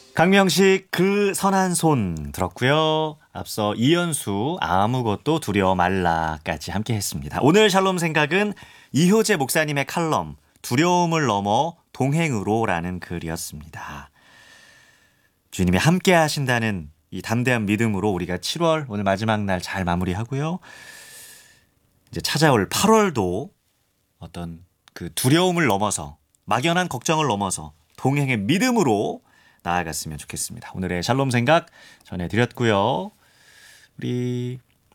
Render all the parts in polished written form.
강명식 그 선한 손 들었고요. 앞서 이연수 아무것도 두려워 말라까지 함께 했습니다. 오늘 샬롬 생각은 이효재 목사님의 칼럼 두려움을 넘어 동행으로라는 글이었습니다. 주님이 함께 하신다는 이 담대한 믿음으로 우리가 7월 오늘 마지막 날 잘 마무리하고요. 이제 찾아올 8월도 어떤 그 두려움을 넘어서 막연한 걱정을 넘어서 동행의 믿음으로 나아갔으면 좋겠습니다. 오늘의 샬롬 생각 전해드렸고요. 우리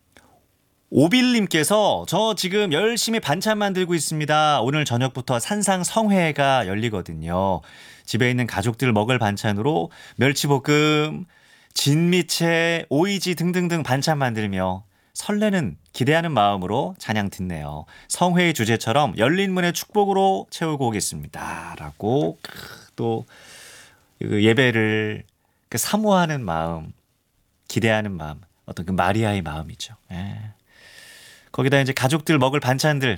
오빌님께서 저 지금 열심히 반찬 만들고 있습니다. 오늘 저녁부터 산상 성회가 열리거든요. 집에 있는 가족들 먹을 반찬으로 멸치볶음, 진미채, 오이지 등등등 반찬 만들며 설레는 기대하는 마음으로 찬양 듣네요. 성회의 주제처럼 열린 문의 축복으로 채우고 오겠습니다. 라고 또 그 예배를 그 사모하는 마음, 기대하는 마음, 어떤 그 마리아의 마음이죠. 예. 거기다 이제 가족들 먹을 반찬들,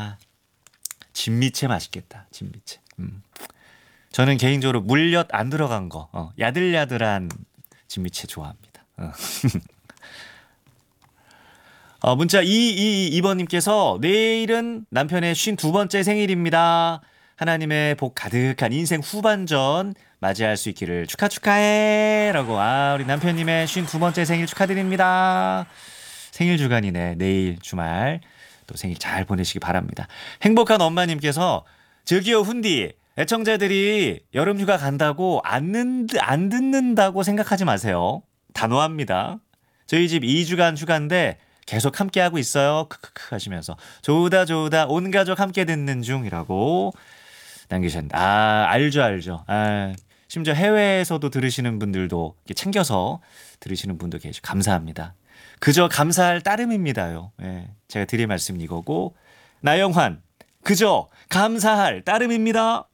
진미채 맛있겠다. 진미채. 저는 개인적으로 물엿 안 들어간 거, 야들야들한 진미채 좋아합니다. 문자 2222번님께서 내일은 남편의 52번째 생일입니다. 하나님의 복 가득한 인생 후반전 맞이할 수 있기를 축하해 라고 우리 남편님의 52번째 생일 축하드립니다. 생일 주간이네. 내일 주말 또 생일 잘 보내시기 바랍니다. 행복한 엄마님께서 저기요 훈디 애청자들이 여름휴가 간다고 안 듣는다고 생각하지 마세요. 단호합니다. 저희 집 2주간 휴가인데 계속 함께하고 있어요. 크크크 하시면서 좋다 온 가족 함께 듣는 중이라고 남기셨는데 알죠. 심지어 해외에서도 들으시는 분들도 이렇게 챙겨서 들으시는 분도 계시고 감사합니다. 그저 감사할 따름입니다요. 예, 제가 드릴 말씀은 이거고 나영환 그저 감사할 따름입니다.